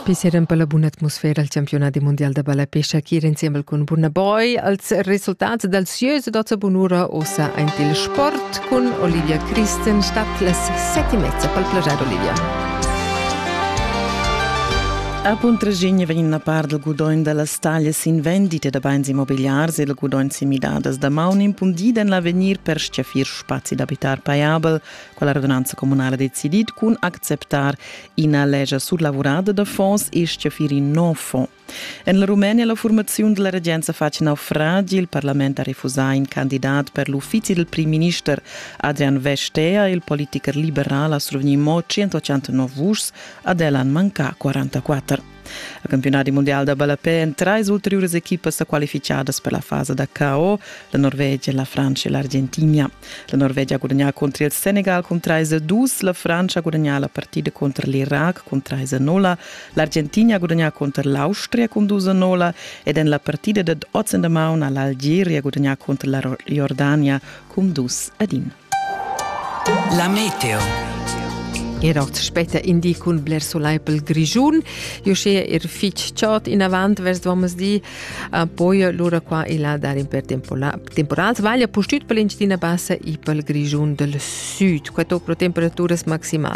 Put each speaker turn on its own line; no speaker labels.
Piseren per la buona atmosfera al campionato mondiale da balla pesca che insieme con Burnaboi als risultati del siöse dozza bunura ossa ein telesport con Olivia Christen stat las 7:30 pel plager Olivia.
A Puntragigna venin a part del gudoin de las taglias in vendite da bains immobiliars e del gudoin simidadas da maun impundida in l'avenir per schiafir spazi d'abitar paiabel, quella radunanza comunale decidit cun acceptar ina legge surlavorada da fonds e schiafir in no fond. En la Rumenia la formazione della regenza face naufragi, il Parlamento ha refusato un candidato per l'ufficio del Prim Minister Adrian Vestea, il politiker liberal ha survenuto 189 voci, ad elan manca 44. Il campionato mondiale da Balapé en 3 ulteriori equipas qualificadas per la fase da KO, la Norvegia, la Francia e l'Argentina. La Norvegia ha guadagnato contro il Senegal con 3-2, la Francia ha guadagnato la partita contro l'Iraq con 3-0, l'Argentina ha guadagnato contro l'Austria con 2-0 ed en la partita de 8 de mauna l'Algeria ha guadagnato contro la Jordania con 2-1.
La meteo.
Auch später in die kun Blair Solai pel Grigiun. Io sche fitch chat in avant vers domas di poi lura qua e là dar in per temporals vaglia postut per l'Incidina bassa e pel Grigiun del sud. Quattro temperaturas maximali.